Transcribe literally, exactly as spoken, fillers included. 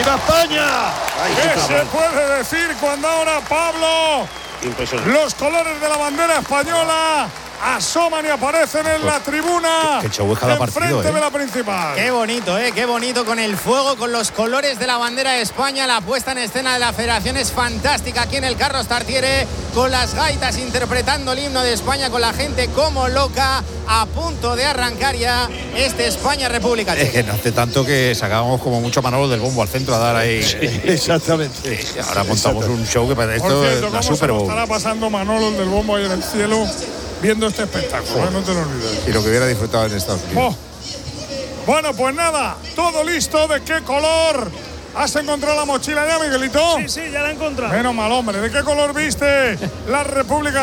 ¡Viva España! Ay, ¿qué se puede decir cuando ahora, Pablo, los colores de la bandera española asoman y aparecen en la tribuna que, que show es cada partido, enfrente ¿eh? de la principal? Qué bonito, ¿eh? Qué bonito con el fuego, con los colores de la bandera de España. La puesta en escena de la federación es fantástica aquí en el Carlos Tartiere, con las gaitas interpretando el himno de España, con la gente como loca, a punto de arrancar ya este España-República Checa. Es que no hace tanto que sacábamos como mucho a Manolo del bombo al centro a dar ahí. Sí, exactamente. Sí, ahora montamos un show que para esto cierto, es la ¿cómo Super se lo Bowl. estará pasando Manolo el del bombo ahí en el cielo viendo este espectáculo? No te lo olvides. Y lo que hubiera disfrutado en Estados Unidos. Oh. Bueno, pues nada, todo listo. ¿De qué color has encontrado la mochila ya, Miguelito? Sí, sí, ya la he encontrado. Menos mal, hombre. ¿De qué color viste la República